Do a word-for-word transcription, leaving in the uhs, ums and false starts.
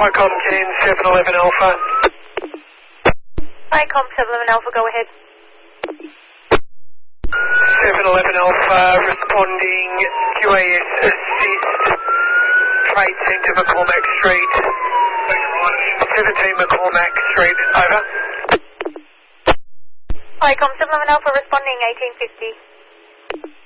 Icom ten seven eleven Alpha. Icom seven eleven Alpha, go ahead. seven eleven Alpha responding Q A S assist. Trade Centre McCormack Street. seventeen McCormack Street, over. Icom seven eleven Alpha responding eighteen fifty.